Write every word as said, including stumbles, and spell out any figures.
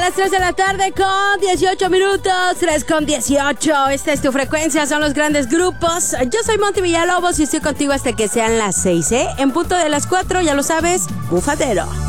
las tres de la tarde con dieciocho minutos, tres con dieciocho. Esta es tu frecuencia, son los grandes grupos. Yo soy Monty Villalobos y estoy contigo hasta que sean las seis, ¿eh? En punto de las cuatro, ya lo sabes, bufadero.